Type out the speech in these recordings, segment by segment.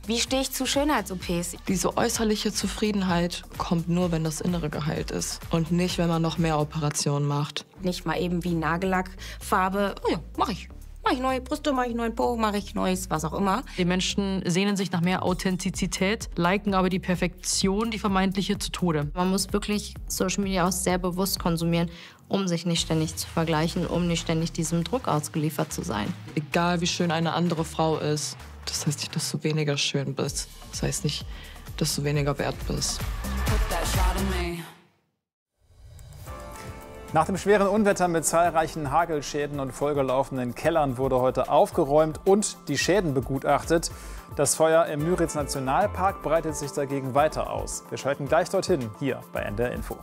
Wie stehe ich zu Schönheits-OPs? Diese äußerliche Zufriedenheit kommt nur, wenn das Innere geheilt ist und nicht, wenn man noch mehr Operationen macht. Nicht mal eben wie Nagellackfarbe. Oh ja, mach ich. Mach ich neue Brüste, mach ich neuen Po, mach ich neues, was auch immer. Die Menschen sehnen sich nach mehr Authentizität, liken aber die Perfektion, die vermeintliche, zu Tode. Man muss wirklich Social Media auch sehr bewusst konsumieren, um sich nicht ständig zu vergleichen, um nicht ständig diesem Druck ausgeliefert zu sein. Egal wie schön eine andere Frau ist, das heißt nicht, dass du weniger schön bist. Das heißt nicht, dass du weniger wert bist. Nach dem schweren Unwetter mit zahlreichen Hagelschäden und vollgelaufenen Kellern wurde heute aufgeräumt und die Schäden begutachtet. Das Feuer im Müritz-Nationalpark breitet sich dagegen weiter aus. Wir schalten gleich dorthin, hier bei NDR Info.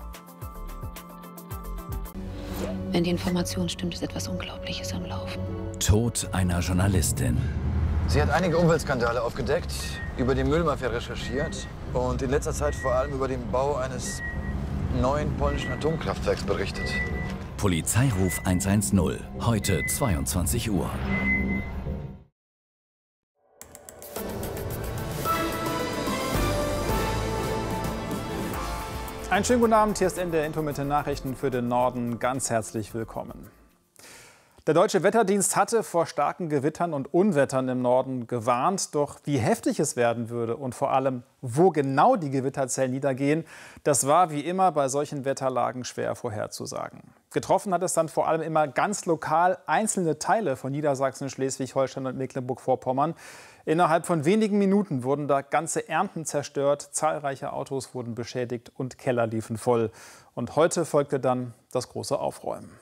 Wenn die Information stimmt, ist etwas Unglaubliches am Laufen. Tod einer Journalistin. Sie hat einige Umweltskandale aufgedeckt, über die Müllmafia recherchiert und in letzter Zeit vor allem über den Bau eines neuen polnischen Atomkraftwerks berichtet. Polizeiruf 110, heute 22 Uhr. Einen schönen guten Abend, hier ist NDR Info mit den Nachrichten für den Norden. Ganz herzlich willkommen. Der Deutsche Wetterdienst hatte vor starken Gewittern und Unwettern im Norden gewarnt. Doch wie heftig es werden würde und vor allem, wo genau die Gewitterzellen niedergehen, das war wie immer bei solchen Wetterlagen schwer vorherzusagen. Getroffen hat es dann vor allem immer ganz lokal einzelne Teile von Niedersachsen, Schleswig-Holstein und Mecklenburg-Vorpommern. Innerhalb von wenigen Minuten wurden da ganze Ernten zerstört, zahlreiche Autos wurden beschädigt und Keller liefen voll. Und heute folgte dann das große Aufräumen.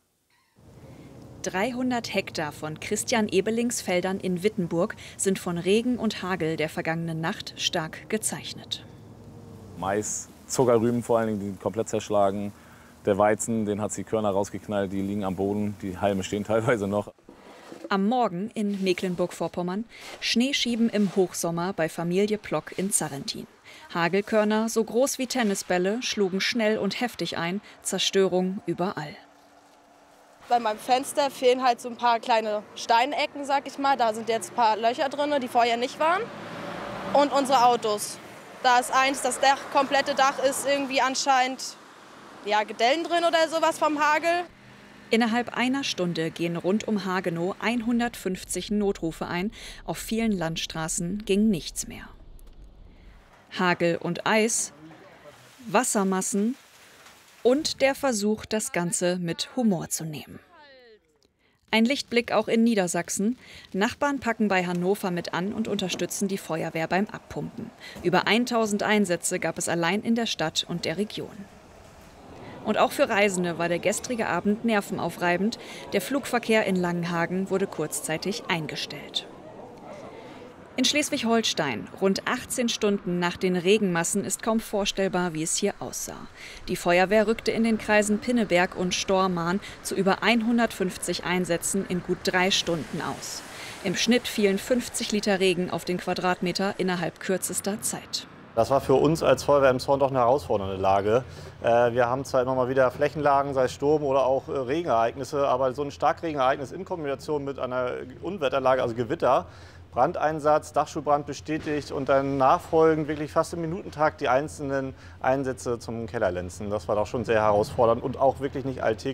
300 Hektar von Christian Ebelings Feldern in Wittenburg sind von Regen und Hagel der vergangenen Nacht stark gezeichnet. Mais, Zuckerrüben vor allen Dingen, die sind komplett zerschlagen. Der Weizen, den hat die Körner rausgeknallt, die liegen am Boden, die Halme stehen teilweise noch. Am Morgen in Mecklenburg-Vorpommern Schneeschieben im Hochsommer bei Familie Plock in Zarrentin. Hagelkörner, so groß wie Tennisbälle, schlugen schnell und heftig ein, Zerstörung überall. Bei meinem Fenster fehlen halt so ein paar kleine Steinecken, sag ich mal. Da sind jetzt ein paar Löcher drin, die vorher nicht waren. Und unsere Autos. Da ist eins, das komplette Dach ist irgendwie anscheinend Gedellen drin oder sowas vom Hagel. Innerhalb einer Stunde gehen rund um Hagenow 150 Notrufe ein. Auf vielen Landstraßen ging nichts mehr. Hagel und Eis, Wassermassen und der Versuch, das Ganze mit Humor zu nehmen. Ein Lichtblick auch in Niedersachsen. Nachbarn packen bei Hannover mit an und unterstützen die Feuerwehr beim Abpumpen. Über 1000 Einsätze gab es allein in der Stadt und der Region. Und auch für Reisende war der gestrige Abend nervenaufreibend. Der Flugverkehr in Langenhagen wurde kurzzeitig eingestellt. In Schleswig-Holstein, rund 18 Stunden nach den Regenmassen, ist kaum vorstellbar, wie es hier aussah. Die Feuerwehr rückte in den Kreisen Pinneberg und Stormarn zu über 150 Einsätzen in gut 3 Stunden aus. Im Schnitt fielen 50 Liter Regen auf den Quadratmeter innerhalb kürzester Zeit. Das war für uns als Feuerwehr im Zorn doch eine herausfordernde Lage. Wir haben zwar immer mal wieder Flächenlagen, sei es Sturm oder auch Regenereignisse, aber so ein Starkregenereignis in Kombination mit einer Unwetterlage, also Gewitter, Brandeinsatz, Dachstuhlbrand bestätigt und dann nachfolgend wirklich fast im Minutentakt die einzelnen Einsätze zum Kellerlenzen. Das war doch schon sehr herausfordernd und auch wirklich nicht alltäglich.